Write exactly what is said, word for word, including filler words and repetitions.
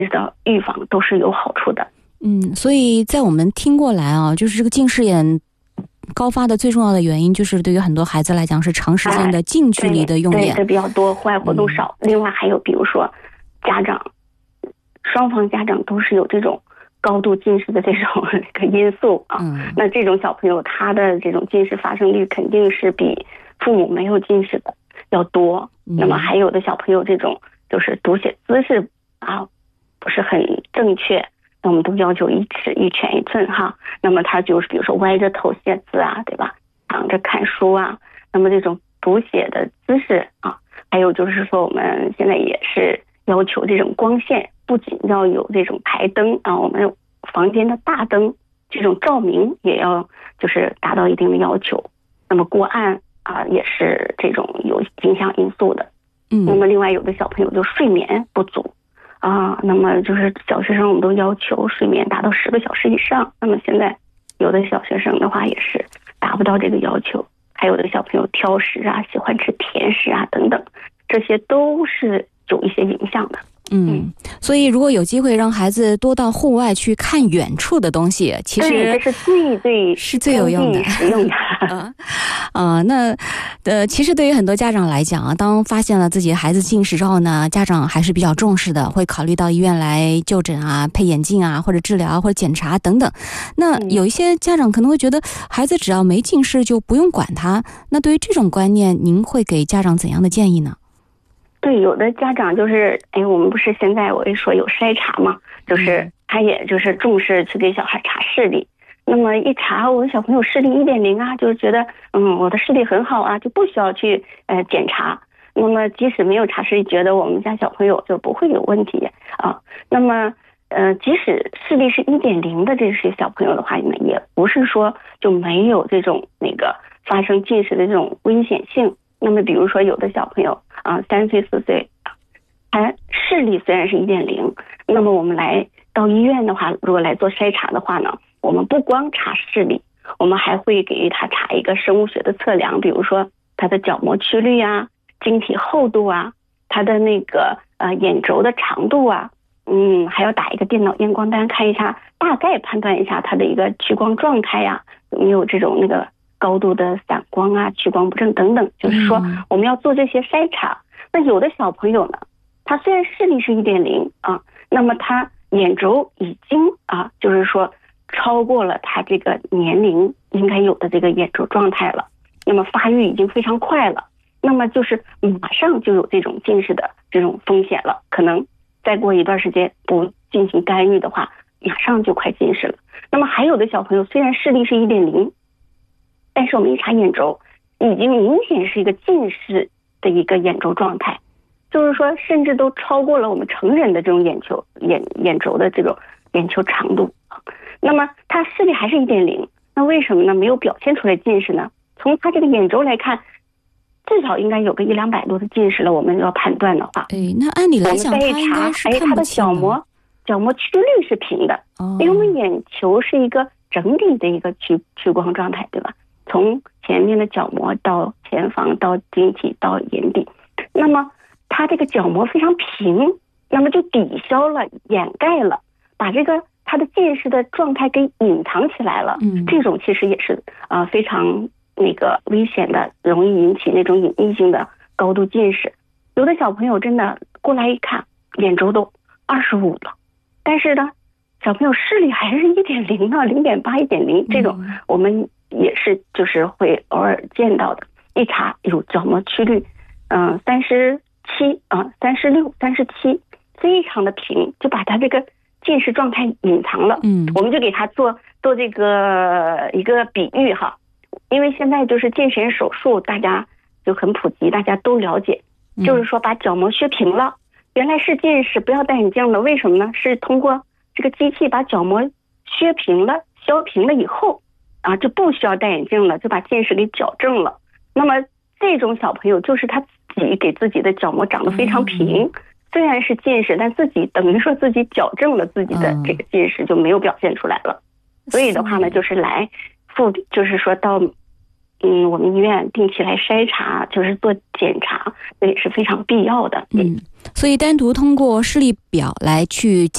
的预防都是有好处的。 嗯，所以在我们听过来啊，就是这个近视眼高发的最重要的原因，就是对于很多孩子来讲是长时间的近距离的用眼， 对对比较多，户外活动少。嗯、另外还有比如说家长双方家长都是有这种高度近视的这种这个因素啊、嗯，那这种小朋友他的这种近视发生率肯定是比父母没有近视的要多。嗯、那么还有的小朋友这种就是读写姿势啊不是很正确，那我们都要求一尺一拳一寸哈。那么他就是比如说歪着头写字啊，对吧？躺着看书啊，那么这种读写的姿势啊，还有就是说我们现在也是要求这种光线不仅要有这种台灯啊，我们房间的大灯这种照明也要就是达到一定的要求。那么过暗啊也是这种有影响因素的。嗯，那么另外有的小朋友就睡眠不足啊，那么就是小学生我们都要求睡眠达到十个小时以上。那么现在有的小学生的话也是达不到这个要求，还有的小朋友挑食啊，喜欢吃甜食啊等等，这些都是有一些影响的。 嗯，所以如果有机会让孩子多到户外去看远处的东西，其实这是最最是最有用的， 实用的。 啊、呃，那呃，其实对于很多家长来讲啊，当发现了自己孩子近视之后呢，家长还是比较重视的，会考虑到医院来就诊啊、配眼镜啊，或者治疗或者检查等等。那有一些家长可能会觉得孩子只要没近视就不用管他，那对于这种观念，您会给家长怎样的建议呢？ 对，有的家长就是，哎，我们不是现在我也说有筛查嘛，就是他也就是重视去给小孩查视力。那么一查，我的小朋友视力一点零啊，就是觉得，嗯，我的视力很好啊，就不需要去呃检查。那么即使没有查视力，觉得我们家小朋友就不会有问题啊。那么呃，即使视力是一点零的这些小朋友的话，呢，也不是说就没有这种那个发生近视的这种危险性。那么比如说有的小朋友啊，三岁四岁，他视力虽然是一点零，那么我们来到医院的话，如果来做筛查的话呢，我们不光查视力，我们还会给他查一个生物学的测量，比如说他的角膜曲率啊、晶体厚度啊、他的那个呃眼轴的长度啊，嗯，还要打一个电脑验光单，看一下大概判断一下他的一个屈光状态呀、啊，有没有这种那个高度的散光啊、屈光不正等等，就是说我们要做这些筛查。那有的小朋友呢，他虽然视力是一点零啊，那么他眼轴已经啊，就是说超过了他这个年龄应该有的这个眼轴状态了，那么发育已经非常快了，那么就是马上就有这种近视的这种风险了，可能再过一段时间不进行干预的话，马上就快近视了。那么还有的小朋友虽然视力是一点零，但是我们一查眼轴已经明显是一个近视的一个眼轴状态，就是说甚至都超过了我们成人的这种眼球眼眼轴的这种眼球长度。那么他视力还是一点零，那为什么呢？没有表现出来近视呢？从他这个眼轴来看，至少应该有个一两百度的近视了，我们要判断的话。 哎，那按理来讲他应该是看不清的。哎，他的角膜角膜曲率是平的、哦、因为我们眼球是一个整体的一个屈屈光状态，对吧？从前面的角膜到前方到晶体到眼底，那么它这个角膜非常平，那么就抵消了掩盖了，把这个它的近视的状态给隐藏起来了。嗯，这种其实也是呃非常那个危险的，容易引起那种隐匿性的高度近视。有的小朋友真的过来一看，眼轴都二十五了，但是呢小朋友视力还是一点零呢，零点八一点零，这种我们也是就是会偶尔见到的。一查有角膜曲率嗯三十七啊三十六三十七，非常的平，就把他这个近视状态隐藏了。嗯，我们就给他做做这个一个比喻哈，因为现在就是近视眼手术大家就很普及，大家都了解，就是说把角膜削平了，原来是近视不要戴眼镜了，为什么呢？是通过这个机器把角膜削平了削平了以后啊，就不需要戴眼镜了，就把近视给矫正了。那么这种小朋友就是他自己给自己的角膜长得非常平、嗯、虽然是近视，但自己等于说自己矫正了自己的这个近视，就没有表现出来了、嗯、所以的话呢就是来复就是说到嗯我们医院定期来筛查，就是做检查，这也是非常必要的。 嗯，所以单独通过视力表来去